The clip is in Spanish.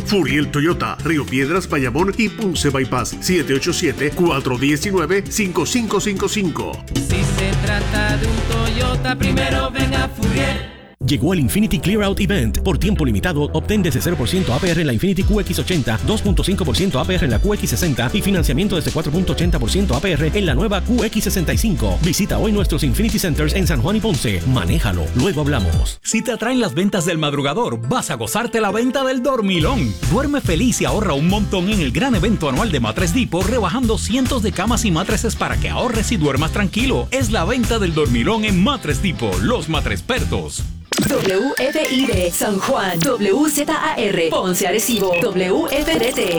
Furiel Toyota, Río Piedras, Bayamón y Ponce Bypass. 787-419-5555. Si se trata de un Toyota, primero ven a Furiel. Llegó el Infinity Clear Out Event. Por tiempo limitado, obtén desde 0% APR en la Infinity QX80, 2.5% APR en la QX60 y financiamiento desde 4.80% APR en la nueva QX65. Visita hoy nuestros Infinity Centers en San Juan y Ponce. Manéjalo, luego hablamos. Si te atraen las ventas del madrugador, vas a gozarte la venta del dormilón. Duerme feliz y ahorra un montón en el gran evento anual de Matres Depot, rebajando cientos de camas y matres para que ahorres y duermas tranquilo. Es la venta del dormilón en Matres Depot, los matrespertos. WFID San Juan, WZAR Ponce Arecibo, WFDT